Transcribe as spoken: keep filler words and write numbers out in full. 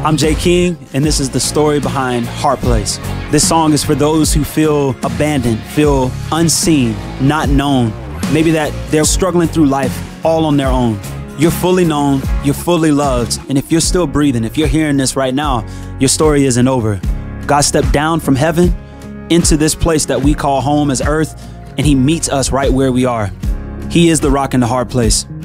I'm Jay King, and this is the story behind Hard Place. This song is for those who feel abandoned, feel unseen, not known. Maybe that they're struggling through life all on their own. You're fully known, you're fully loved, and if you're still breathing, if you're hearing this right now, your story isn't over. God stepped down from heaven into this place that we call home as earth, and he meets us right where we are. He is the rock in the hard place.